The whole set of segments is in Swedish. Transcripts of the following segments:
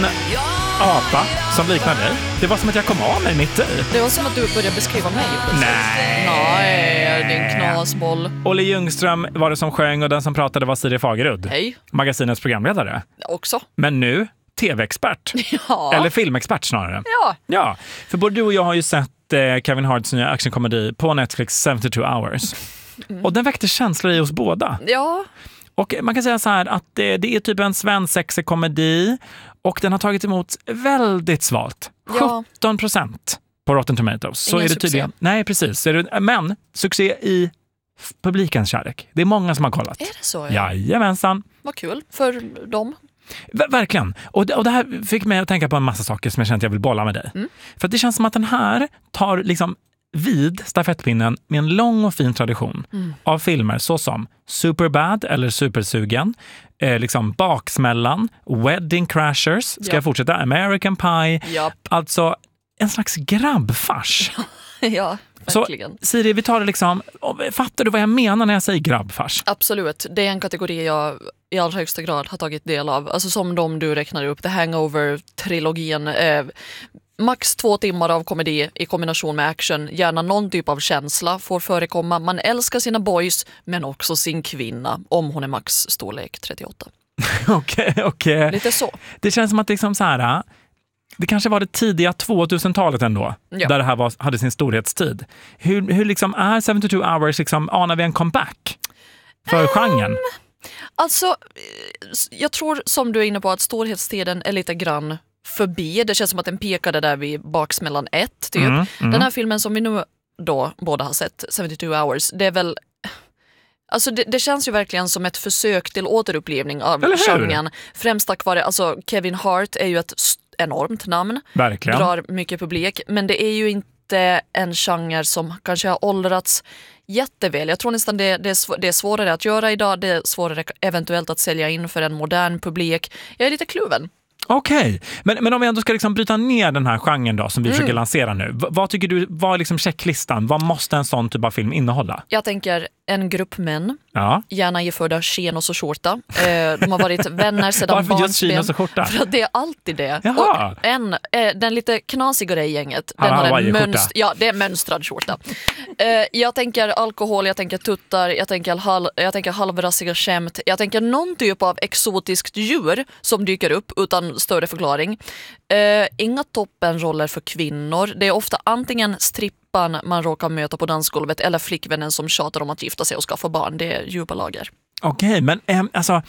Apa som liknar dig. Det var som att jag kom av mig mitt i. Det var som att du började beskriva mig. Nej, din knasboll. Olle Ljungström var det som sjöng och den som pratade var Siri Fagerud. Hej. Magasinets programledare. Också. Men nu tv-expert. Ja. Eller filmexpert snarare. Ja, för både du och jag har ju sett Kevin Harts nya actionkomedi på Netflix 72 hours. Och den väckte känslor i oss båda. Ja. Och man kan säga så här att det är typ en svensk komedi och den har tagit emot väldigt svalt. 17% på Rotten Tomatoes. Så ingen är det tydligen. succé. Nej, precis. Men succé i publikens kärlek. Det är många som har kollat. Är det så? Jajamensan. Vad kul för dem. Verkligen. Och det här fick mig att tänka på en massa saker som jag känner att jag vill bolla med dig. För att det känns som att den här tar liksom vid stafettpinnen med en lång och fin tradition av filmer såsom Superbad eller Supersugen, liksom Baksmällan, Wedding Crashers, ska jag fortsätta, American Pie, alltså en slags grabbfars. Ja, verkligen. Så Siri, vi tar det liksom, fattar du vad jag menar när jag säger grabbfars? Absolut, det är en kategori jag i allra högsta grad har tagit del av. Alltså som de du räknar upp, The Hangover-trilogin, max 2 timmar av komedi i kombination med action. Gärna någon typ av känsla får förekomma. Man älskar sina boys men också sin kvinna om hon är max storlek 38. Okej. Lite så. Det känns som att liksom så här, det kanske var det tidiga 2000-talet ändå, där det här hade sin storhetstid. Hur liksom är 72 hours, liksom, anar vi en comeback för genren? Alltså, jag tror som du är inne på att storhetstiden är lite grann förbi. Det känns som att den pekade där vid Baksmällan 1 typ. Den här filmen som vi nu då båda har sett, 72 hours, det är väl alltså det känns ju verkligen som ett försök till återupplevning av genren. Främst tack vare, alltså Kevin Hart är ju ett enormt namn. Verkligen. Drar mycket publik, men det är ju inte en genre som kanske har åldrats jätteväl. Jag tror nästan det är svårare att göra idag. Det är svårare eventuellt att sälja in för en modern publik. Jag är lite kluven. Okej, men om vi ändå ska liksom bryta ner den här genren då som vi försöker lansera nu. Vad tycker du, vad är liksom checklistan? Vad måste en sån typ av film innehålla? Jag tänker en grupp män, gärna iförda chinos och skjorta. De har varit vänner sedan barnsben. Varför just chinos och skjorta? För att det är alltid det. Jaha. Och den lite knasigare i gänget, den har en det är mönstrad skjorta. Jag tänker alkohol, jag tänker tuttar, jag tänker halvrassiga skämt. Jag tänker någon typ av exotiskt djur som dyker upp utan större förklaring. Inga toppenroller för kvinnor. Det är ofta antingen strippan man råkar möta på dansgolvet eller flickvännen som tjatar om att gifta sig och skaffa barn. Det är djupa lager. Okej, men alltså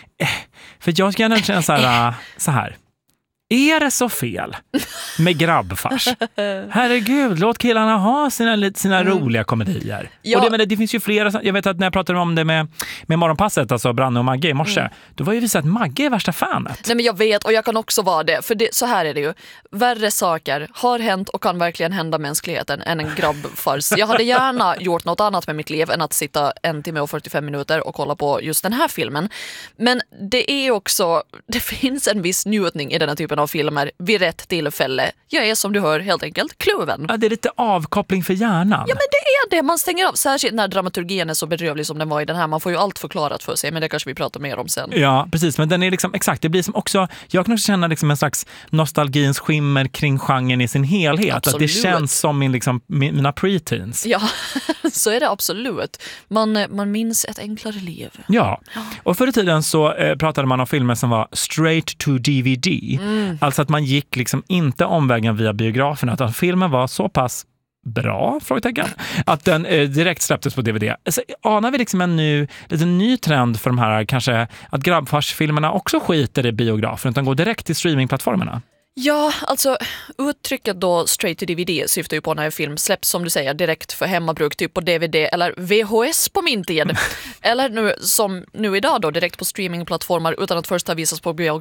för jag ska gärna känna så här. Är det så fel med grabbfars? Herregud, låt killarna ha sina roliga komedier. Ja. Och det finns ju flera. Jag vet att när jag pratade om det med Morgonpasset, alltså Branne och Magge i morse, då var ju visat att Magge är värsta fanet. Nej, men jag vet, och jag kan också vara det. För så här är det ju. Värre saker har hänt och kan verkligen hända mänskligheten än en grabbfars. Jag hade gärna gjort något annat med mitt liv än att sitta 1 timme och 45 minuter och kolla på just den här filmen. Men det är också, det finns en viss njutning i den här typen av filmer vid rätt tillfälle. Jag är som du hör helt enkelt kluven. Ja, det är lite avkoppling för hjärnan. Ja, men det är det. Man stänger av. Särskilt när dramaturgin är så bedrövlig som den var i den här. Man får ju allt förklarat för sig, men det kanske vi pratar mer om sen. Ja, precis. Men den är liksom, exakt, det blir som också, jag kan också känna liksom en slags nostalgins skimmer kring genren i sin helhet. Absolut. Att det känns som mina preteens. Ja, så är det absolut. Man minns ett enklare liv. Ja, och förr i tiden så pratade man om filmer som var straight to DVD. Alltså att man gick liksom inte omvägen via biograferna, utan filmen var så pass bra, frågetecken, att den direkt släpptes på DVD. Så anar vi liksom en ny trend för de här, kanske att grabbfarsfilmerna också skiter i biografen utan går direkt till streamingplattformarna? Ja, alltså uttrycket då straight to DVD syftar ju på när en film släpps, som du säger, direkt för hemmabruk, typ på DVD eller VHS på min tid. Eller nu, som nu idag då, direkt på streamingplattformar utan att först ha visats på